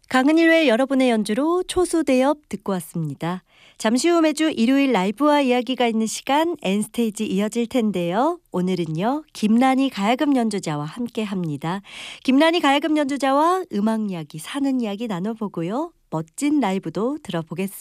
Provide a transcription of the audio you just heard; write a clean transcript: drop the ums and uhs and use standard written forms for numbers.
강은일의 여러분의 연주로 초수대엽 듣고 왔습니다. 잠시 후 매주 일요일 라이브와 이야기가 있는 시간 N스테이지 이어질 텐데요. 오늘은요, 김란희 가야금 연주자와 함께 합니다. 김란희 가야금 연주자와 음악 이야기, 사는 이야기 나눠보고요. 멋진 라이브도 들어보겠습니다.